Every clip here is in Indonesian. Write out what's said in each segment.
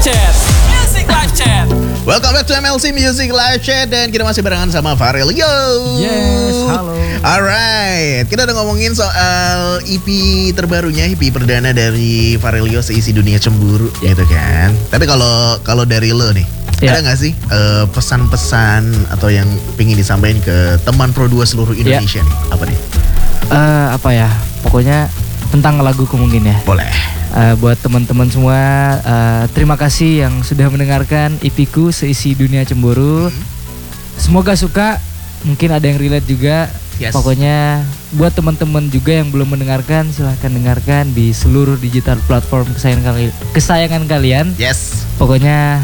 Chat Music Live Chat. Welcome back to MLC Music Live Chat. Dan kita masih barengan sama Farelio. Yes, halo. Alright, kita udah ngomongin soal EP terbarunya, EP perdana dari Farelio, Seisi Dunia Cemburu, gitu kan. Tapi kalau dari lo nih, ada nggak sih pesan-pesan atau yang pingin disampaikan ke teman Pro 2 seluruh Indonesia nih? Apa nih? Apa ya? Pokoknya tentang laguku mungkin ya. Boleh. Buat teman-teman semua, terima kasih yang sudah mendengarkan EP-ku Seisi Dunia Cemburu. Semoga suka, mungkin ada yang relate juga. Yes. Pokoknya buat teman-teman juga yang belum mendengarkan, silahkan dengarkan di seluruh digital platform kesayangan kalian. Yes. Pokoknya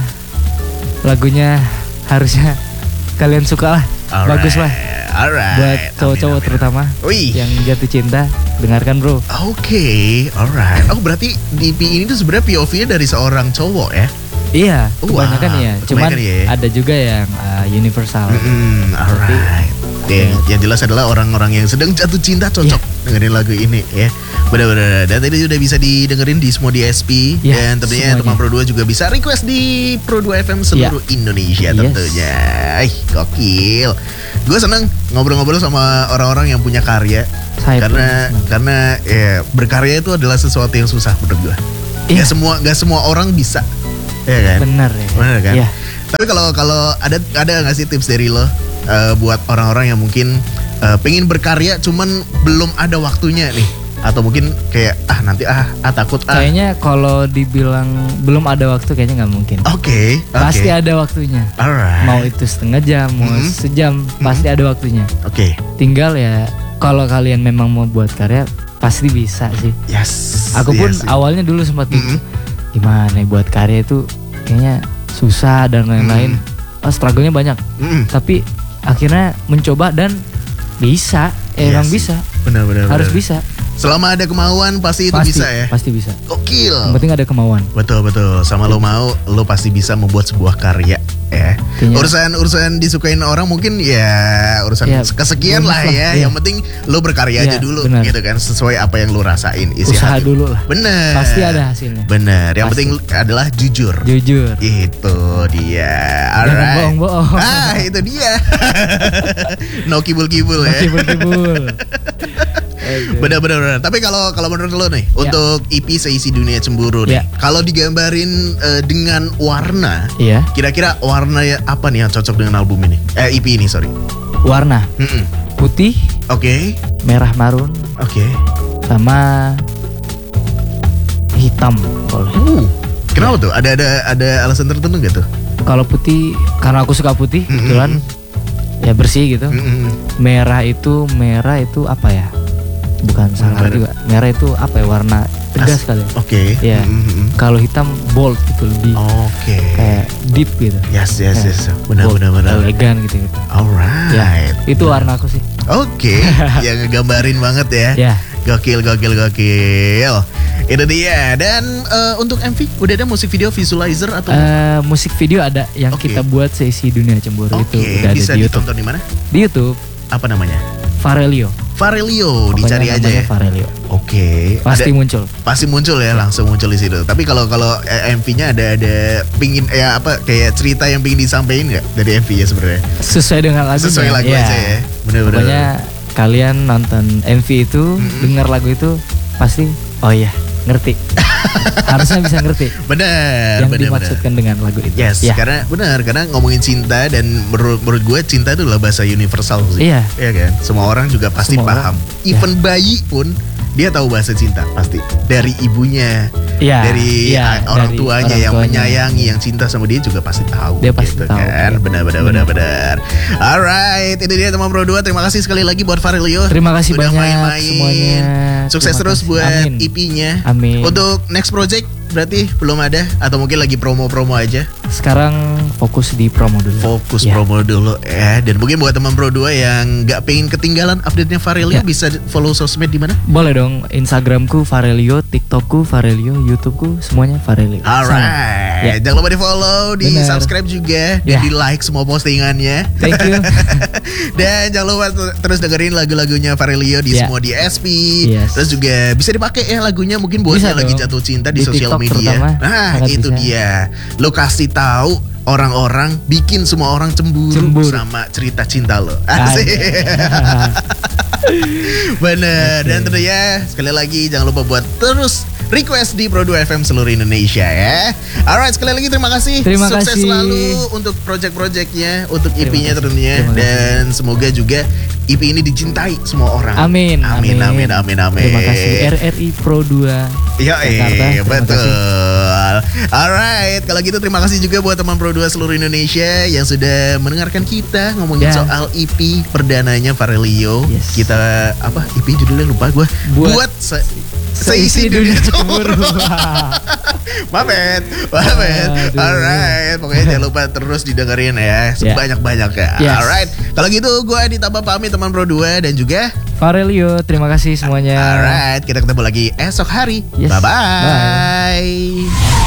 lagunya harusnya kalian suka lah. Alright. Bagus lah. Alright. Buat cowok-cowok terutama yang jatuh cinta, dengarkan bro. Oke, alright. Oh berarti di EP ini tuh sebenarnya POV-nya dari seorang cowok ya? Iya, kebanyakan ya. Cuman ada juga yang universal. Alright. Yang jelas adalah orang-orang yang sedang jatuh cinta cocok dengerin lagu ini ya. Benar-benar. Dan tadi udah bisa didengerin di semua DSP. Dan tentunya teman Pro 2 juga bisa request di Pro 2 FM seluruh Indonesia tentunya. Gokil. Gue seneng ngobrol-ngobrol sama orang-orang yang punya karya. Karena ya, berkarya itu adalah sesuatu yang susah menurut gue. Gak semua orang bisa. Ya kan? Benar ya. Benar kan? Tapi kalau ada nggak sih tips dari lo buat orang-orang yang mungkin pengen berkarya cuman belum ada waktunya nih, atau mungkin kayak takut Kayaknya kalau dibilang belum ada waktu kayaknya nggak mungkin. Oke. Pasti ada waktunya. Alright. Mau itu setengah jam, mau sejam, pasti ada waktunya. Oke. Tinggal ya kalau kalian memang mau buat karya pasti bisa sih. Yes. Aku pun awalnya dulu sempat gimana ya buat karya itu kayaknya susah dan lain-lain. Struggle-nya banyak. Tapi akhirnya mencoba dan bisa. Emang bisa. Benar. Harus bisa. Selama ada kemauan pasti itu bisa ya. Pasti bisa. Gokil. Yang penting ada kemauan. Betul. Sama lo mau, lo pasti bisa membuat sebuah karya ya. Urusan disukain orang mungkin ya urusan kesekian lah ya. Yang penting lo berkarya aja dulu gitu kan, sesuai apa yang lo rasain. Usaha dulu lah. Bener. Pasti ada hasilnya. Bener. Yang penting adalah jujur. Itu dia. Alright. Jangan bohong. Itu dia. No kibul-kibul ya. Kibul-kibul. Benar. Tapi kalau menurut lo nih, untuk EP Seisi Dunia Cemburu nih, kalau digambarin dengan warna, kira-kira warna apa nih yang cocok dengan album ini? EP ini, sorry. Warna putih, merah marun, sama hitam. Kenapa tuh? Ada alasan tertentu gak tuh? Kalau putih, karena aku suka putih, kebetulan ya bersih gitu. Merah itu apa ya? Bukan salah juga. Merah itu apa ya? Warna tegas kali. Ya. Kalau hitam bold gitu, lebih kayak deep gitu. Yes. Benar. Elegan gitu. Alright. Ya, itu warna aku sih. Yang ngegambarin banget ya. Gokil. Itu dia. Dan untuk MV udah ada musik video visualizer atau? Musik video ada yang kita buat Seisi Dunia Cemburu itu udah bisa ada di ditonton di mana? Di YouTube. Apa namanya? Farelio, dicari aja ya. Farelio. Pasti muncul ya, langsung muncul di situ. Tapi kalau MV-nya ada pingin kayak cerita yang pingin disampaikan nggak dari MV ya sebenarnya? Sesuai dengan lagu. Sesuai lagu aja ya. Bener. Pokoknya kalian nonton MV itu, dengar lagu itu pasti ngerti. Harusnya bisa ngerti. Benar. Yang dimaksudkan dengan lagu itu. Yes. Karena ngomongin cinta, dan menurut gue cinta itu adalah bahasa universal sih. Iya kan. Semua orang juga pasti paham. Even bayi pun dia tahu bahasa cinta pasti dari ibunya, dari orang tuanya yang menyayangi, yang cinta sama dia juga pasti tahu. Dia pasti tahu kan. Benar. Alright, itu dia teman Pro 2. Terima kasih sekali lagi buat Farelio. Terima kasih udah banyak main-main. Semuanya. Sukses terus buat EP-nya. Amin. Untuk next project berarti belum ada, atau mungkin lagi promo-promo aja? sekarang fokus di promo dulu. Fokus Ya. promo dulu ya. Dan mungkin buat teman Pro 2 yang nggak pengen ketinggalan update-nya Farelio, Ya. bisa follow sosmed di mana? Boleh dong, Instagramku Farelio, TikTokku Farelio, YouTubeku semuanya Farelio. Alright, Ya. jangan lupa di follow, di Bener. subscribe juga, dan Ya. di like semua postingannya. Thank you. Dan jangan lupa terus dengerin lagu-lagunya Farelio di Ya. semua di SP. Yes. Terus juga bisa dipakai ya lagunya mungkin buat Bisa yang lagi dong. jatuh cinta di Di sosial TikTok media. terutama, Nah, sangat itu bisa. dia. Lo kasih tahu orang-orang, bikin semua orang cemburu. Sama cerita cinta lo. Asik. Bener. Dan tentunya sekali lagi jangan lupa buat terus request di Pro 2 FM seluruh Indonesia ya. Alright, sekali lagi terima kasih. Terima Sukses kasih. selalu untuk project-projectnya, untuk Terima EP-nya kasih. tentunya. Terima kasih. Dan semoga juga EP ini dicintai semua orang. Amin. Amin, amin, amin, amin. Terima kasih RRI Pro 2 Ya, Jakarta. Terima betul. kasih. Alright, kalau gitu terima kasih juga buat teman Pro 2 seluruh Indonesia yang sudah mendengarkan kita ngomongin Ya. soal EP perdananya Farelio. Yes. Kita apa? EP judulnya lupa gue. Buat seisi dunia cemburu. Mabet. Aduh. Alright, pokoknya jangan lupa terus didengerin ya sebanyak-banyaknya. Yes. Alright, kalau gitu gue ditambah pamit teman Pro 2 dan juga Farelio, terima kasih semuanya. alright, kita ketemu lagi esok hari. Yes. Bye-bye.